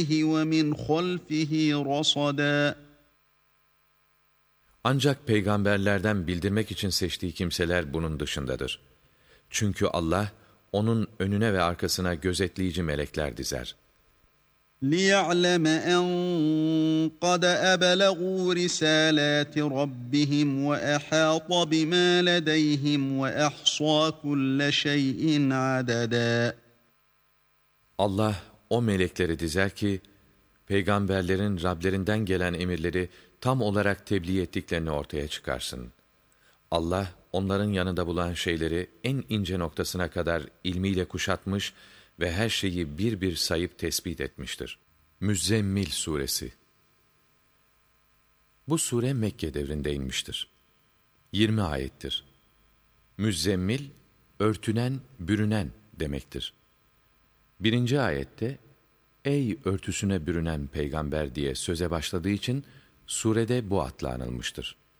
وَمِنْ خَلْفِهِ رَصَدًا Ancak peygamberlerden bildirmek için seçtiği kimseler bunun dışındadır. Çünkü Allah, onun önüne ve arkasına gözetleyici melekler dizer. لِيَعْلَمَ أَنْ قَدْ أَبْلَغُوا رِسَالَاتِ رَبِّهِمْ وَأَحَاطَ بِمَا لَدَيْهِمْ وَأَحْصَى كُلَّ شَيْءٍ عَدَدًا Allah o melekleri dizer ki, peygamberlerin Rablerinden gelen emirleri tam olarak tebliğ ettiklerini ortaya çıkarsın. Allah, onların yanında bulan şeyleri en ince noktasına kadar ilmiyle kuşatmış ve her şeyi bir bir sayıp tespit etmiştir. Müzzemmil Suresi. Bu sure Mekke devrinde inmiştir. 20 ayettir. Müzzemmil, örtünen, bürünen demektir. 1. ayette, ey örtüsüne bürünen peygamber diye söze başladığı için surede bu adla anılmıştır.